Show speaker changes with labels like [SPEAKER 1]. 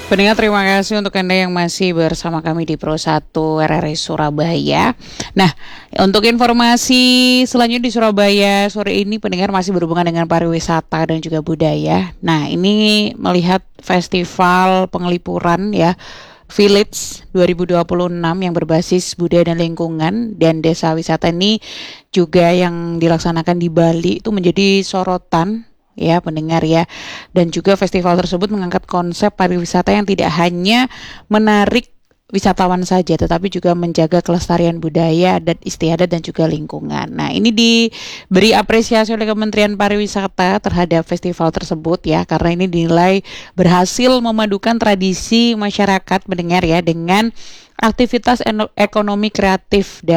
[SPEAKER 1] Pendengar, terima kasih untuk Anda yang masih bersama kami di Pro 1 RRI Surabaya. Nah, untuk informasi selanjutnya di Surabaya sore ini, pendengar, masih berhubungan dengan pariwisata dan juga budaya. Nah, ini melihat festival pengelipuran ya, Village 2026 yang berbasis budaya dan lingkungan dan desa wisata ini juga yang dilaksanakan di Bali itu menjadi sorotan ya pendengar ya. Dan juga festival tersebut mengangkat konsep pariwisata yang tidak hanya menarik wisatawan saja, tetapi juga menjaga kelestarian budaya, adat istiadat dan juga lingkungan. Nah, ini diberi apresiasi oleh Kementerian Pariwisata terhadap festival tersebut ya, karena ini dinilai berhasil memadukan tradisi masyarakat mendengar ya dengan aktivitas ekonomi kreatif